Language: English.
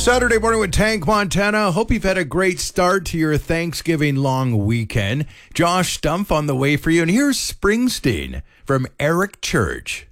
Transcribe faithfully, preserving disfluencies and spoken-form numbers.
Saturday morning with Tank Montana. Hope you've had a great start to your Thanksgiving long weekend. Josh Stumpf on the way for you. And here's Springsteen from Eric Church.